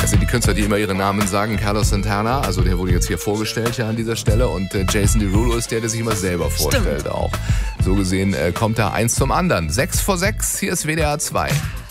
Das sind die Künstler, die immer ihre Namen sagen. Carlos Santana, also der wurde jetzt hier vorgestellt ja an dieser Stelle. Und Jason Derulo ist der sich immer selber vorstellt auch. So gesehen kommt da eins zum anderen. 6 vor 6, hier ist WDR 2.